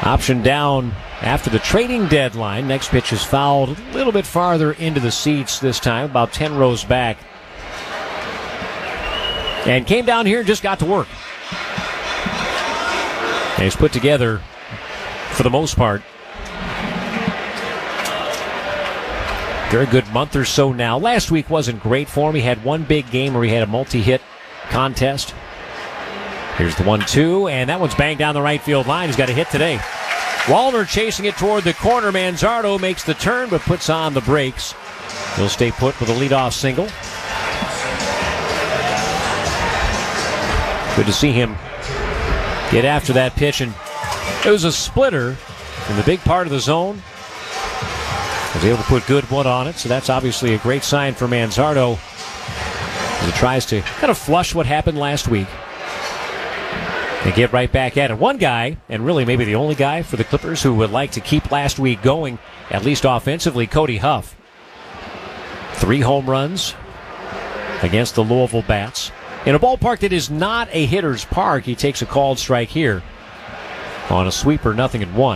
Option down after the trading deadline. Next pitch is fouled a little bit farther into the seats this time, about 10 rows back. And came down here and just got to work. And he's put together, for the most part, very good month or so now. Last week wasn't great for him. He had one big game where he had a multi-hit contest. Here's the 1-2, and that one's banged down the right field line. He's got a hit today. Wallner chasing it toward the corner. Manzardo makes the turn, but puts on the brakes. He'll stay put with a leadoff single. Good to see him get after that pitch, and it was a splitter in the big part of the zone. Was able to put good wood on it, so that's obviously a great sign for Manzardo as he tries to kind of flush what happened last week and get right back at it. One guy, and really maybe the only guy for the Clippers who would like to keep last week going, at least offensively, Cody Huff. 3 home runs against the Louisville Bats. In a ballpark that is not a hitter's park, he takes a called strike here on a sweeper, 0-1.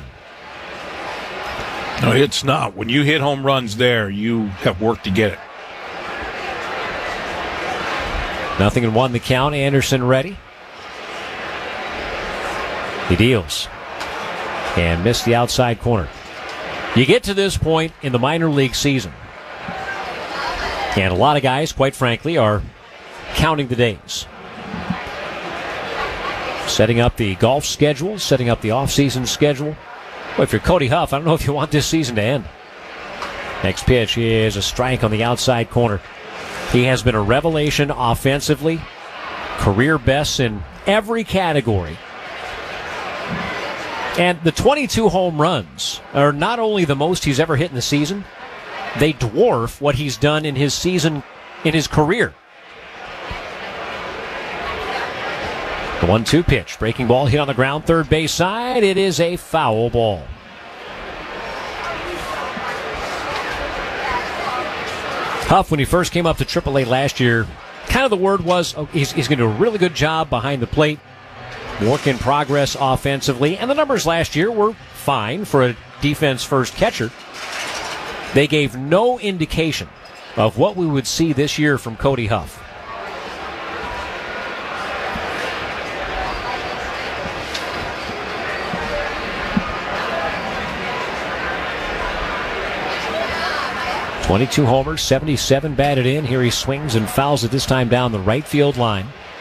No, it's not. When you hit home runs there, you have work to get it. 0-1 the count. Anderson ready. He deals and missed the outside corner. You get to this point in the minor league season, and a lot of guys, quite frankly, are counting the days. Setting up the golf schedule, setting up the off-season schedule. Well, if you're Cody Huff, I don't know if you want this season to end. Next pitch is a strike on the outside corner. He has been a revelation offensively, career bests in every category. And the 22 home runs are not only the most he's ever hit in the season, they dwarf what he's done in his season, in his career. The 1-2 pitch. Breaking ball hit on the ground, third base side. It is a foul ball. Huff, when he first came up to AAA last year, kind of the word was he's going to do a really good job behind the plate. Work in progress offensively. And the numbers last year were fine for a defense-first catcher. They gave no indication of what we would see this year from Cody Huff. .22 homers, 77 batted in. Here he swings and fouls it, this time down the right field line.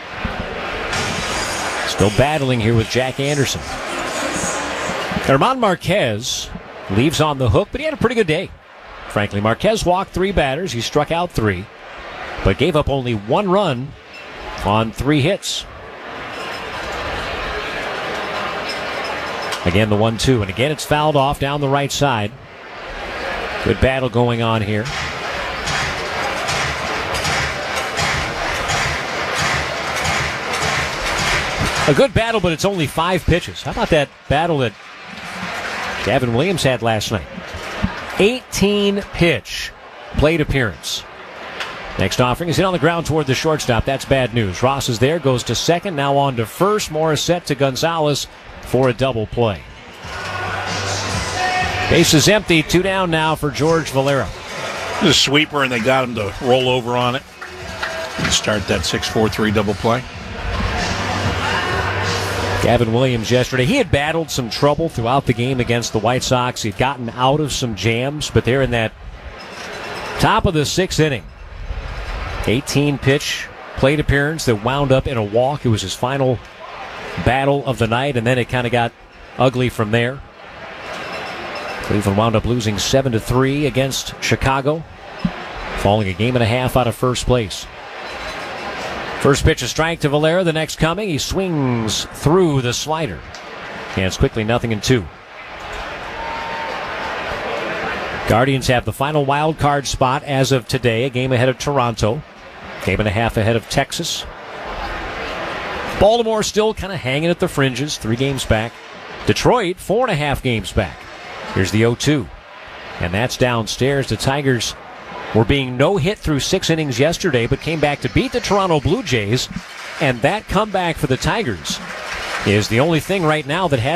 Still battling here with Jack Anderson. German Marquez leaves on the hook, but he had a pretty good day. Frankly, Marquez walked 3 batters. He struck out 3, but gave up only 1 run on 3 hits. Again, the 1-2, and again it's fouled off down the right side. Good battle going on here. A good battle, but it's only 5 pitches. How about that battle that Gavin Williams had last night? 18-pitch plate appearance. Next offering is hit on the ground toward the shortstop. That's bad news. Ross is there, goes to second, now on to first. Morris set to Gonzalez for a double play. Base is empty. 2 down now for George Valera. The sweeper, and they got him to roll over on it and start that 6-4-3 double play. Gavin Williams yesterday, he had battled some trouble throughout the game against the White Sox. He'd gotten out of some jams, but they're in that top of the 6th inning. 18-pitch plate appearance that wound up in a walk. It was his final battle of the night, and then it kind of got ugly from there. Cleveland wound up losing 7-3 against Chicago, falling a game and a half out of first place. First pitch, a strike to Valera. The next coming, he swings through the slider. And it's quickly 0-2. Guardians have the final wild card spot as of today, a game ahead of Toronto, game and a half ahead of Texas. Baltimore still kind of hanging at the fringes, 3 games back. Detroit, 4.5 games back. Here's the 0-2. And that's downstairs. The Tigers were being no-hit through 6 innings yesterday, but came back to beat the Toronto Blue Jays. And that comeback for the Tigers is the only thing right now that has